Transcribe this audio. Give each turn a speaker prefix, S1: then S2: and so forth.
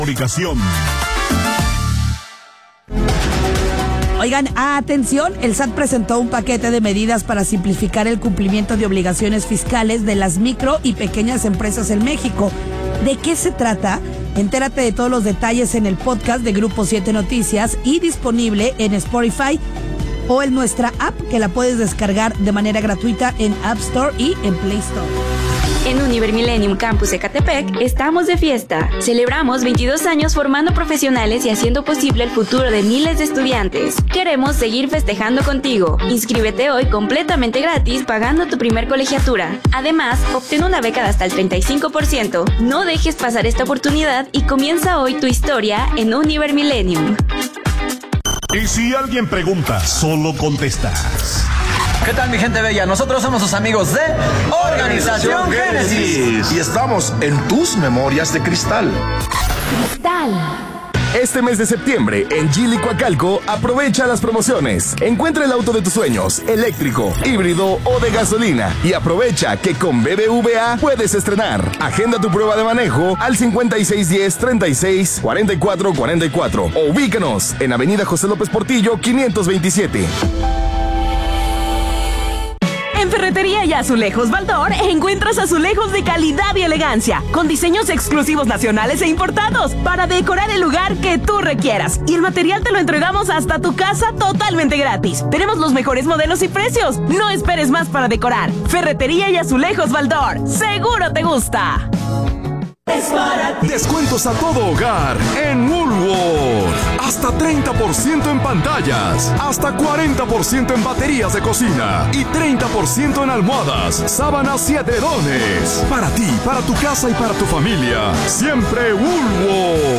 S1: Comunicación.
S2: Oigan, atención, el SAT presentó un paquete de medidas para simplificar el cumplimiento de obligaciones fiscales de las micro y pequeñas empresas en México. ¿De qué se trata? Entérate de todos los detalles en el podcast de Grupo 7 Noticias y disponible en Spotify o en nuestra app, que la puedes descargar de manera gratuita en App Store y en Play Store.
S3: En Univer Millennium Campus Ecatepec estamos de fiesta. Celebramos 22 años formando profesionales y haciendo posible el futuro de miles de estudiantes. Queremos seguir festejando contigo. Inscríbete hoy completamente gratis pagando tu primer colegiatura. Además, obtén una beca de hasta el 35%. No dejes pasar esta oportunidad y comienza hoy tu historia en Univer Millennium.
S1: Y si alguien pregunta, solo contestas.
S4: ¿Qué tal, mi gente bella? Nosotros somos sus amigos de Organización Génesis.
S5: Y estamos en tus memorias de cristal.
S6: Este mes de septiembre, en Geely Coacalco, aprovecha las promociones. Encuentra el auto de tus sueños, eléctrico, híbrido o de gasolina. Y aprovecha que con BBVA puedes estrenar. Agenda tu prueba de manejo al 5610-364444 o ubícanos en Avenida José López Portillo, 527.
S7: En Ferretería y Azulejos Baldor encuentras azulejos de calidad y elegancia, con diseños exclusivos nacionales e importados, para decorar el lugar que tú requieras. Y el material te lo entregamos hasta tu casa totalmente gratis. Tenemos los mejores modelos y precios. No esperes más para decorar. Ferretería y Azulejos Baldor. ¡Seguro te gusta!
S8: Descuentos a todo hogar en Woolworth. Hasta 30% en pantallas, hasta 40% en baterías de cocina y 30% en almohadas, sábanas y edredones. Para ti, para tu casa y para tu familia, siempre Woolworth.